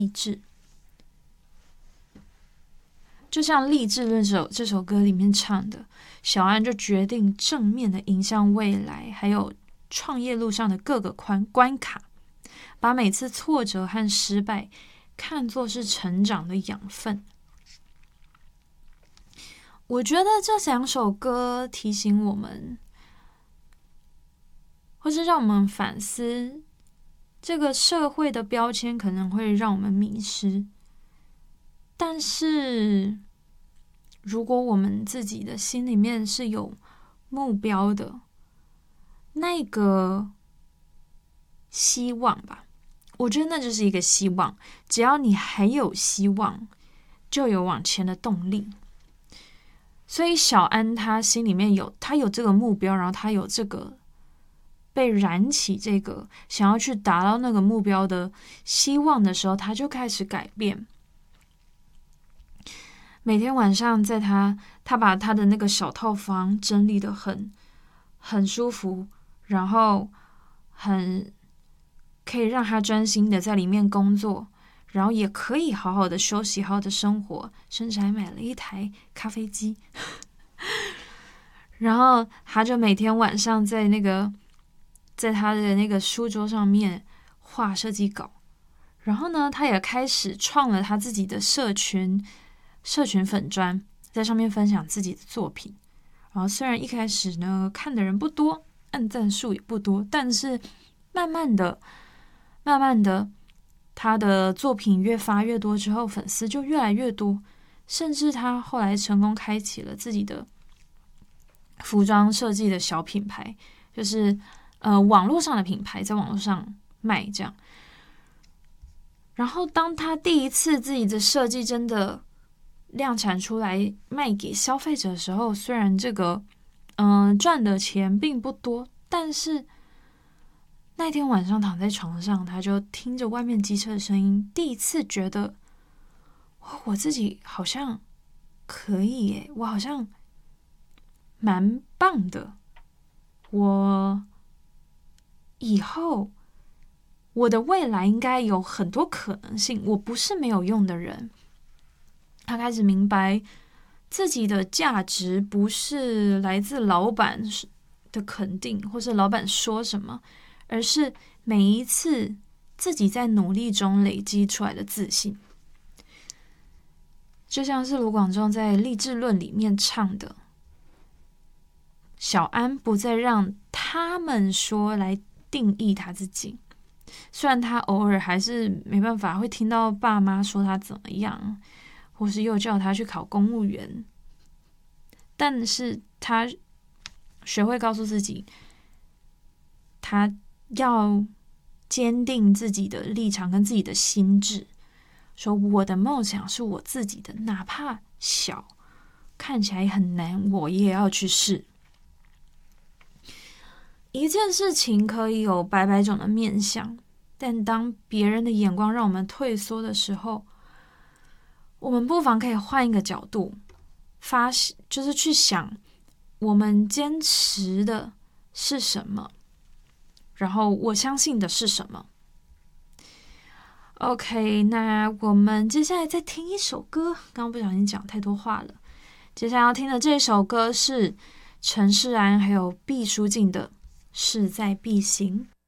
励志。就像《励志论》这首歌里面唱的，小安就决定正面的迎向未来，还有创业路上的各个关卡，把每次挫折和失败看作是成长的养分。我觉得这2首歌提醒我们，或是让我们反思，这个社会的标签可能会让我们迷失，但是如果我们自己的心里面是有目标的，那个希望吧，我觉得那就是一个希望。只要你还有希望，就有往前的动力。所以小安他心里面有这个目标，然后他有这个被燃起这个想要去达到那个目标的希望的时候，他就开始改变。每天晚上在他把他的那个小套房整理得很舒服，然后很可以让他专心的在里面工作，然后也可以好好的休息，好好的生活，甚至还买了一台咖啡机。然后他就每天晚上在他的那个书桌上面画设计稿，然后呢，他也开始创了他自己的社群粉专，在上面分享自己的作品。然后虽然一开始呢看的人不多，按赞数也不多，但是慢慢的，他的作品越发越多之后，粉丝就越来越多，甚至他后来成功开启了自己的服装设计的小品牌，就是网络上的品牌，在网络上卖这样。然后当他第一次自己的设计真的量产出来卖给消费者的时候，虽然这个赚的钱并不多，但是那天晚上躺在床上，他就听着外面机车的声音，第一次觉得我自己好像可以耶，我好像蛮棒的，我以后我的未来应该有很多可能性，我不是没有用的人。他开始明白自己的价值不是来自老板的肯定，或是老板说什么，而是每一次自己在努力中累积出来的自信。就像是卢广仲在《励志论》里面唱的，小安不再让他们说来定义他自己，虽然他偶尔还是没办法会听到爸妈说他怎么样，或是又叫他去考公务员，但是他学会告诉自己，他要坚定自己的立场跟自己的心智，说我的梦想是我自己的，哪怕小，看起来很难，我也要去试。一件事情可以有百百种的面向，但当别人的眼光让我们退缩的时候，我们不妨可以换一个角度，就是去想我们坚持的是什么，然后我相信的是什么。OK， 那我们接下来再听一首歌，刚刚不小心讲太多话了。接下来要听的这首歌是陈势安还有毕书尽的《势在必行》。